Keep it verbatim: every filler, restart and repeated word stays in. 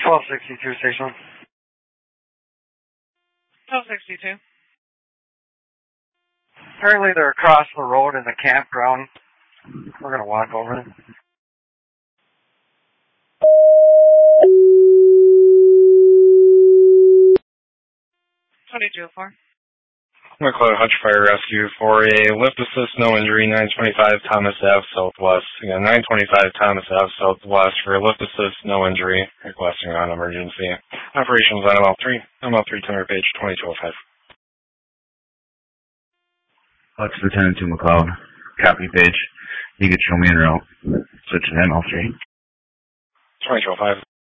twelve sixty-two, station. twelve sixty-two. Apparently they're across the road in the campground. We're going to walk over it. twenty-two oh four. McLeod Hutch Fire Rescue for a lift assist, no injury, nine twenty-five Thomas Ave Southwest. Again, nine twenty-five Thomas Ave Southwest for a lift assist, no injury, requesting on emergency. Operations on M L three, M L three tender page twenty-two oh five. Hutch Lieutenant to McLeod. Copy page. You could show me en route. Switch to M L three. twenty-two oh five.